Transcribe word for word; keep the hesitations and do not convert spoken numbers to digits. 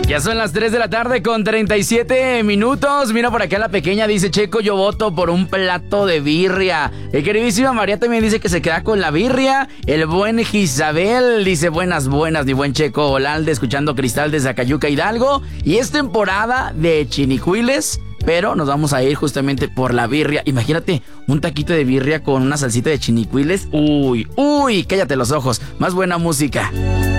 Ya son las tres de la tarde con treinta y siete minutos. Mira por acá la pequeña, dice Checo, yo voto por un plato de birria. El queridísima María también dice que se queda con la birria. El buen Isabel dice buenas, buenas, mi buen Checo Olalde, escuchando Cristal desde Acayuca, Hidalgo. Y es temporada de chinicuiles, pero nos vamos a ir justamente por la birria. Imagínate un taquito de birria con una salsita de chinicuiles. Uy, uy, cállate los ojos. Más buena música.